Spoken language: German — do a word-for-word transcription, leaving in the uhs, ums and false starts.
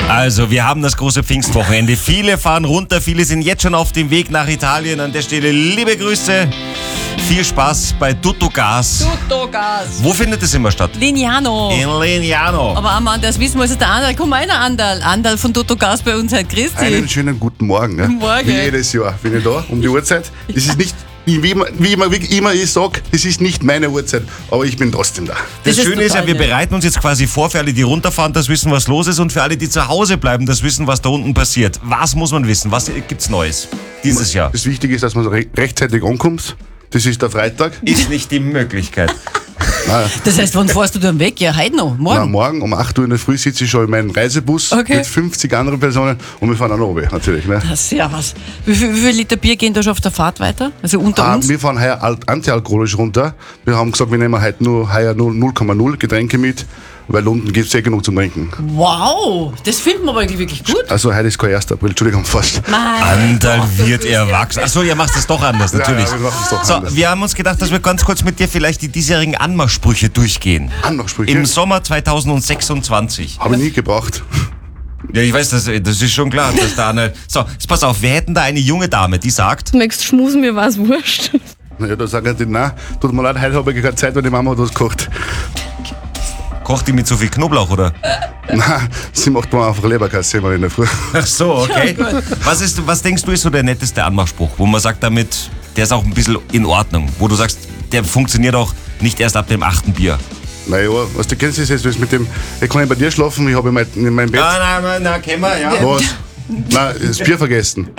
Also, wir haben das große Pfingstwochenende. Viele fahren runter, viele sind jetzt schon auf dem Weg nach Italien. An der Stelle liebe Grüße. Viel Spaß bei Tuttogas. Tuttogas. Wo findet es immer statt? Lignano. In Lignano. Aber Mann, das wissen wir, also der Andal, komm mal, Andal. Andal von Tuttogas bei uns halt. Grüß Einen dich. schönen guten Morgen. Ja. Guten Morgen. Wie jedes Jahr bin ich da um die Uhrzeit. Das ist nicht, wie immer, wie immer, wie immer ich sage, das ist nicht meine Uhrzeit, aber ich bin trotzdem da. Das, Das ist Schöne ist ja, total wir nett. bereiten uns jetzt quasi vor für alle, die runterfahren, das wissen, was los ist, und für alle, die zu Hause bleiben, das wissen, was da unten passiert. Was muss man wissen? Was gibt's Neues dieses Jahr? Das Wichtige ist, dass man re rechtzeitig ankommt. Das ist der Freitag. Ist nicht die Möglichkeit. Nein, Das heißt, wann fährst du dann weg? Ja, heute noch. Morgen. nein, morgen um acht Uhr in der Früh sitze ich schon in meinem Reisebus Okay. mit fünfzig anderen Personen und wir fahren auch noch runter, natürlich. Ne? Das ist ja was. Wie viel, wie viel Liter Bier gehen da schon auf der Fahrt weiter? Also unter Ah, uns? wir fahren heuer alt- antialkoholisch runter. Wir haben gesagt, wir nehmen heute nur heuer nur null Komma null Getränke mit, weil unten gibt es sehr genug zum Trinken. Wow, das finden wir aber eigentlich wirklich gut. Also heute ist kein erster April, Entschuldigung, fast. Andal wird erwachsen. Achso, ihr macht es doch anders, natürlich. Ja, wir machen es doch so, anders. wir haben uns gedacht, dass wir ganz kurz mit dir vielleicht die diesjährigen Anmachsprüche durchgehen. Anmachsprüche? Im Sommer zweitausendsechsundzwanzig. Habe ich nie gebraucht. Ja, ich weiß, das, das ist schon klar, dass da eine... So, jetzt pass auf, wir hätten da eine junge Dame, die sagt... Möchtest schmusen, mir war's wurscht. Naja, da sagen die, nein, tut mir leid, heute habe ich keine Zeit, weil die Mama hat was gekocht. Kocht die mit so viel Knoblauch, oder? Nein, sie macht mir einfach Leberkäse immer in der Früh. Ach so, okay. Was, ist, was denkst du, ist so der netteste Anmachspruch, wo man sagt damit, der ist auch ein bisschen in Ordnung, wo du sagst, der funktioniert auch nicht erst ab dem achten Bier? Naja, was du kennst, ist jetzt das mit dem, ich kann nicht bei dir schlafen, ich habe in, mein, in meinem Bett. nein, nein, nein, kennen wir, ja. Was? Nein, das Bier vergessen.